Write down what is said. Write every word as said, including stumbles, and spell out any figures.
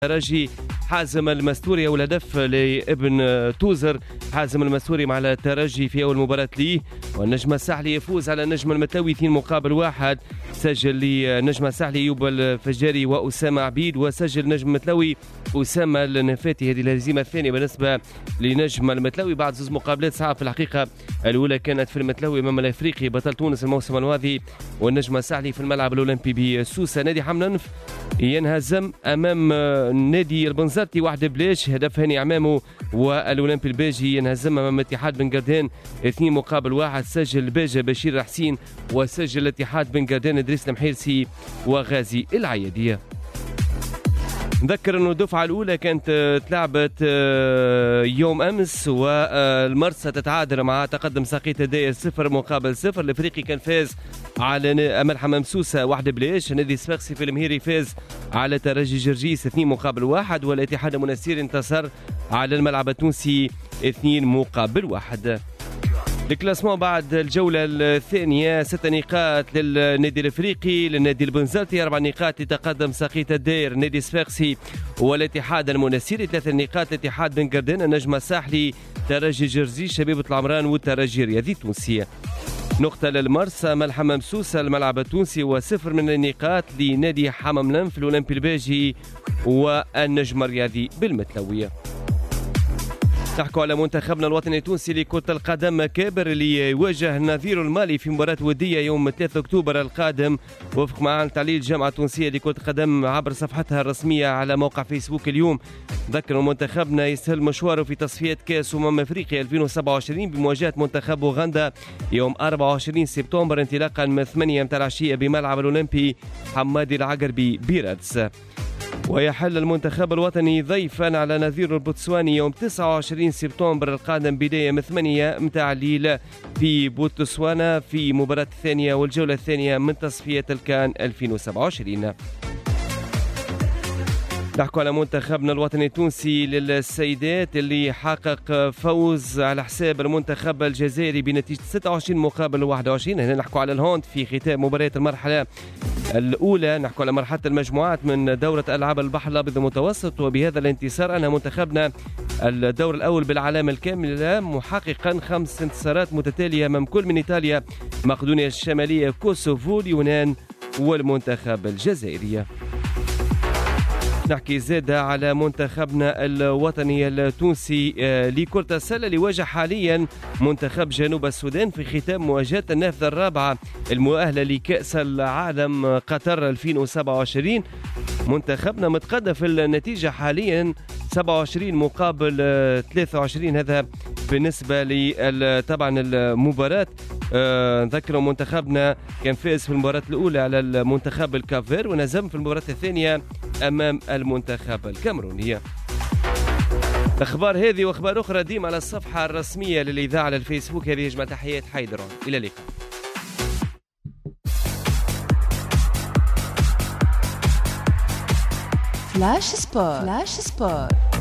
ترجي حازم المستوري والهدف لابن توزر. حازم المستوري مع الترجي في أول مباراة ليه، والنجم الساحلي يفوز على النجم المتلوي اثنين مقابل واحد. سجل لنجم الساحلي ايوب الفجاري وأسامة عبيد، وسجل نجم المتلوي أسامة النفاتي. هذه الهزيمة الثانية بالنسبة لنجم المتلوي بعد زوج مقابلات صعبة. في الحقيقة الأولى كانت في المتلوي أمام الأفريقي بطل تونس الموسم الماضي، والنجم الساحلي في الملعب الأولمبي بسوسة. نادي حملنف ينهزم أمام نادي البنزرتي واحد بلاش، هدف هاني عمامو. والأولمبي الباجي ينهزم أمام اتحاد بن قردان اثنين مقابل واحد. سجل باجة بشير حسين، وسجل الاتحاد بن قردان إدريس المحيرسي وغازي العيادية. نذكر انه الدفعه الاولى كانت تلعبت يوم امس، والمرسى تتعادل مع تقدم ساقية الدائر صفر مقابل صفر. الافريقي كان فاز على امل حمام سوسه واحد بلاش. نادي الصفاقسي في المهيري فاز على ترجي جرجيس اثنين مقابل واحد، والاتحاد المنستير انتصر على الملعب التونسي اثنين مقابل واحد. الكلاسمون بعد الجولة الثانية ستة نقاط للنادي الافريقي، للنادي البنزرتي اربع نقاط لتقدم ساقية الدائر نادي الصفاقسي والاتحاد المنستيري، ثلاث نقاط لاتحاد بن قردان النجم الساحلي ترجي جرزي شبيبة العمران والترجي الرياضي التونسي. نقطة للمرسى ملحمة مسوسة الملعب التونسي، وصفر من النقاط لنادي حمام لنف الأولمبي الباجي والنجم الرياضي بالمتلوية. نحكوا على منتخبنا الوطني التونسي لكرة القدم كابر اللي يواجه نظيره المالي في مباراة ودية يوم ثلاثة أكتوبر القادم. وفق معنا تعليل الجامعة التونسية لكرة القدم عبر صفحتها الرسمية على موقع فيسبوك اليوم. ذكر منتخبنا يستهل مشواره في تصفية كأس أمم أفريقيا ألفين وسبعة وعشرين بمواجهة منتخب أوغندا يوم أربعة وعشرين سبتمبر انطلاقا من ثمانية متاع العشية بملعب الأولمبي حمادي العقربي بيرادس. ويحل المنتخب الوطني ضيفا على نظيره البوتسواني يوم تسعة وعشرين سبتمبر القادم بداية من ثمانية متاع الليل في بوتسوانا في مباراة الثانية والجولة الثانية من تصفية الكان ألفين وسبعة وعشرين. نحكوا على منتخبنا الوطني التونسي للسيدات اللي حقق فوز على حساب المنتخب الجزائري بنتيجة ستة وعشرين مقابل واحد وعشرين. هنا نحكوا على الهوند في ختام مباراة المرحلة الأولى. نحكوا على مرحلة المجموعات من دورة ألعاب البحر الأبيض المتوسط، وبهذا الانتصار أنهى منتخبنا الدور الأول بالعلامة الكاملة محققا خمس انتصارات متتالية أمام كل من إيطاليا، مقدونيا الشمالية، كوسوفو، اليونان والمنتخب الجزائري. نحكي زادة على منتخبنا الوطني التونسي لكرة السلة اللي واجه حاليا منتخب جنوب السودان في ختام مواجهة النافذة الرابعة المؤهلة لكأس العالم قطر ألفين وسبعة وعشرين. منتخبنا متقدم في النتيجة حاليا سبعة وعشرين مقابل ثلاثة وعشرين، هذا بالنسبة ل طبعا المباراة. أه نذكر منتخبنا كان فاز في المباراة الأولى على المنتخب الكافير، ونهزم في المباراة الثانية أمام المنتخب الكاميروني. أخبار هذه وأخبار أخرى ديما على الصفحة الرسمية للإذاعة على الفيسبوك. هذه يجمع تحيات حيدرون، إلى اللقاء. فلاش سبور. فلاش سبور.